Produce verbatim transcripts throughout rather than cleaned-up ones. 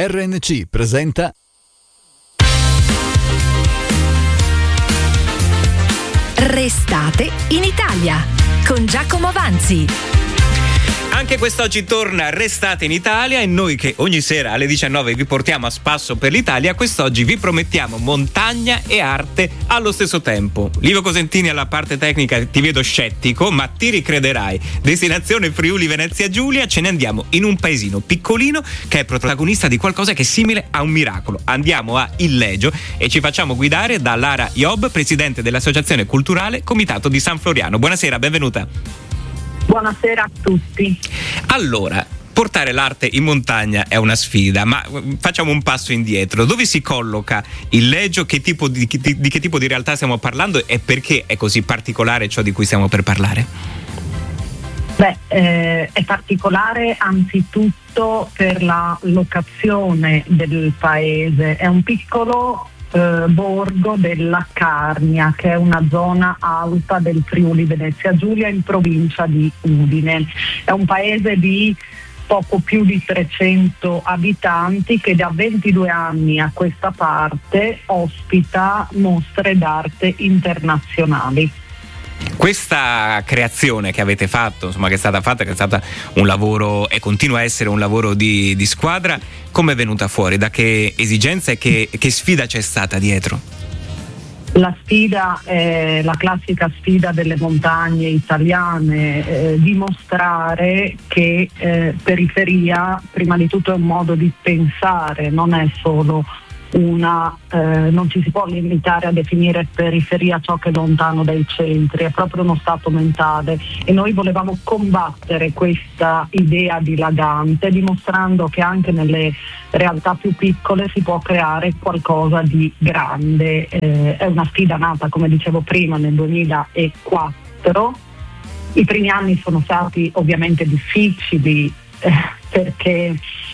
R N C presenta Restate in Italia con Giacomo Vanzi. Anche quest'oggi torna Restate in Italia e noi che ogni sera alle diciannove vi portiamo a spasso per l'Italia, quest'oggi vi promettiamo montagna e arte allo stesso tempo. Livio Cosentini alla parte tecnica, ti vedo scettico, ma ti ricrederai. Destinazione Friuli Venezia Giulia, ce ne andiamo in un paesino piccolino che è protagonista di qualcosa che è simile a un miracolo. Andiamo a Illeggio e ci facciamo guidare da Lara Iob, presidente dell'Associazione Culturale Comitato di San Floriano. Buonasera, benvenuta. Buonasera a tutti. Allora, portare l'arte in montagna è una sfida, ma facciamo un passo indietro. Dove si colloca Illeggio? Che tipo di, di, di che tipo di realtà stiamo parlando e perché è così particolare ciò di cui stiamo per parlare? Beh, eh, è particolare anzitutto per la locazione del paese. È un piccolo Eh, borgo della Carnia, che è una zona alta del Friuli Venezia Giulia in provincia di Udine. È un paese di poco più di trecento abitanti che da ventidue anni a questa parte ospita mostre d'arte internazionali. Questa creazione che avete fatto, insomma che è stata fatta, che è stata un lavoro e continua a essere un lavoro di, di squadra, come è venuta fuori? Da che esigenza e che, che sfida c'è stata dietro? La sfida è la classica sfida delle montagne italiane, eh, dimostrare che eh, periferia prima di tutto è un modo di pensare, non è solo una eh, non ci si può limitare a definire periferia ciò che è lontano dai centri, è proprio uno stato mentale e noi volevamo combattere questa idea dilagante dimostrando che anche nelle realtà più piccole si può creare qualcosa di grande. Eh, è una sfida nata, come dicevo prima, nel duemilaquattro. I primi anni sono stati ovviamente difficili eh, perché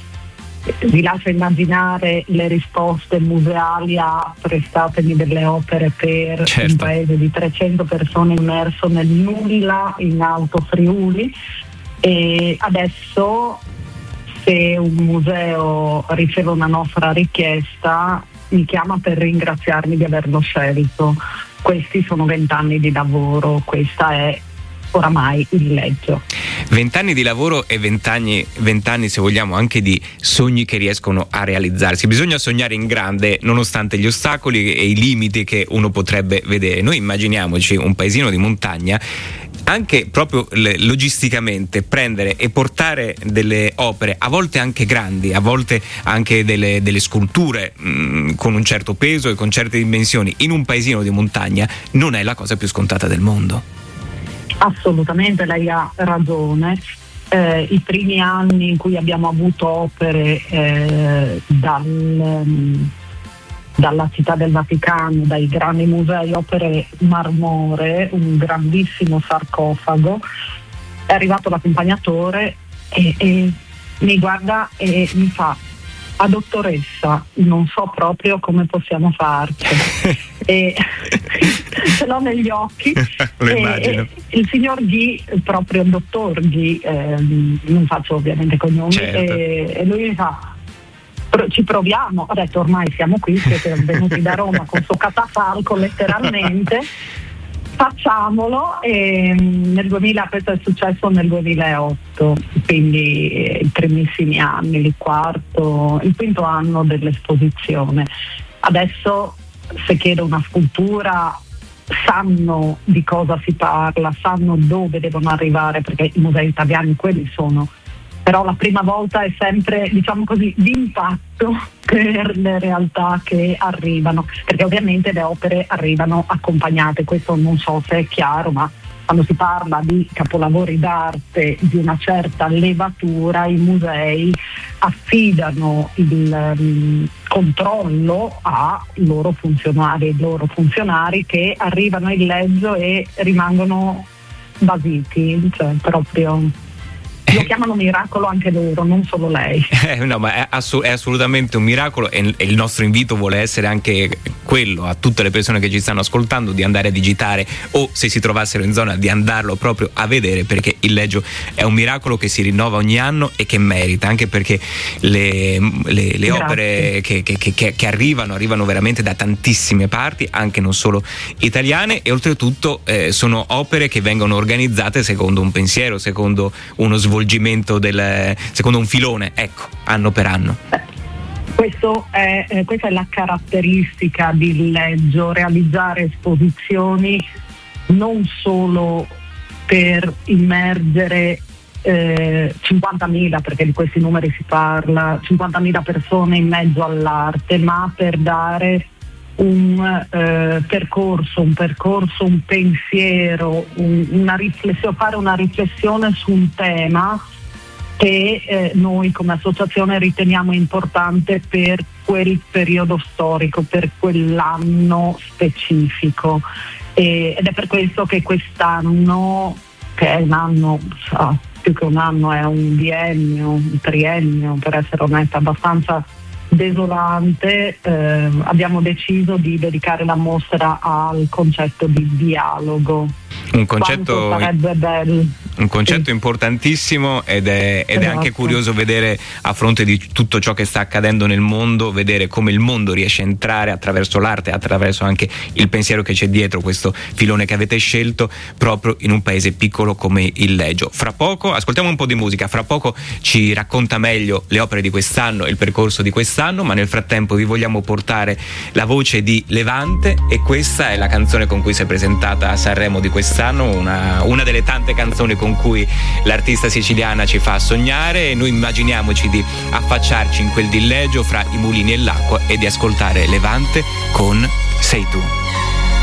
vi lascio immaginare le risposte museali a prestatemi delle opere per certo. Un paese di trecento persone immerso nel nulla in Alto Friuli, e adesso se un museo riceve una nostra richiesta mi chiama per ringraziarmi di averlo scelto. Questi sono vent'anni di lavoro, questa è oramai Illeggio. Vent'anni di lavoro e vent'anni, vent'anni se vogliamo anche di sogni che riescono a realizzarsi. Bisogna sognare in grande nonostante gli ostacoli e i limiti che uno potrebbe vedere. Noi immaginiamoci un paesino di montagna, anche proprio logisticamente prendere e portare delle opere a volte anche grandi, a volte anche delle, delle sculture mh, con un certo peso e con certe dimensioni in un paesino di montagna non è la cosa più scontata del mondo. Assolutamente, lei ha ragione. Eh, I primi anni in cui abbiamo avuto opere eh, dal, um, dalla Città del Vaticano, dai grandi musei, opere marmoree, un grandissimo sarcofago, è arrivato l'accompagnatore e, e mi guarda e mi fa: a dottoressa, non so proprio come possiamo farci. E ce l'ho negli occhi. Lo e, immagino. e il signor Ghi, proprio il dottor Ghi, ehm, non faccio ovviamente cognomi, certo. e, e lui mi fa: ci proviamo. Ho detto: ormai siamo qui, siete venuti da Roma con suo catafalco letteralmente, facciamolo. E nel duemila, questo è successo nel duemilaotto, quindi i primissimi anni, il quarto, il quinto anno dell'esposizione. Adesso se chiedo una scultura sanno di cosa si parla, sanno dove devono arrivare, perché i musei italiani quelli sono, però la prima volta è sempre, diciamo così, d'impatto per le realtà che arrivano, perché ovviamente le opere arrivano accompagnate. Questo non so se è chiaro, ma quando si parla di capolavori d'arte di una certa levatura, i musei affidano il um, controllo a loro funzionari, ai loro funzionari che arrivano in Illeggio e rimangono basiti, cioè proprio lo chiamano miracolo anche loro, non solo lei. Eh, no, ma è, assu- è assolutamente un miracolo e, e il nostro invito vuole essere anche quello a tutte le persone che ci stanno ascoltando di andare a digitare, o se si trovassero in zona di andarlo proprio a vedere, perché il Legio è un miracolo che si rinnova ogni anno e che merita, anche perché le, le, le opere che, che, che, che arrivano arrivano veramente da tantissime parti, anche non solo italiane, e oltretutto eh, sono opere che vengono organizzate secondo un pensiero, secondo uno svolgimento del, secondo un filone, ecco, anno per anno. Questo è, eh, questa è la caratteristica di Leggio, realizzare esposizioni non solo per immergere eh, cinquantamila, perché di questi numeri si parla, cinquantamila persone in mezzo all'arte, ma per dare un eh, percorso, un percorso, un pensiero, un, una riflessione, fare una riflessione su un tema che eh, noi come associazione riteniamo importante per quel periodo storico, per quell'anno specifico, e, ed è per questo che quest'anno, che è un anno, ah, più che un anno, è un biennio, un triennio, per essere onesta, abbastanza desolante, eh, abbiamo deciso di dedicare la mostra al concetto di dialogo. Un concetto, sarebbe bello. Un concetto sì. importantissimo, ed è, ed esatto. è anche curioso vedere, a fronte di tutto ciò che sta accadendo nel mondo, vedere come il mondo riesce a entrare attraverso l'arte, attraverso anche il pensiero che c'è dietro questo filone che avete scelto, proprio in un paese piccolo come il Legio. Fra poco ascoltiamo un po' di musica, fra poco ci racconta meglio le opere di quest'anno, il percorso di quest'anno, ma nel frattempo vi vogliamo portare la voce di Levante, e questa è la canzone con cui si è presentata a Sanremo di quest'anno, una, una delle tante canzoni con cui l'artista siciliana ci fa sognare, e noi immaginiamoci di affacciarci in quel dileggio fra i mulini e l'acqua e di ascoltare Levante con Sei tu.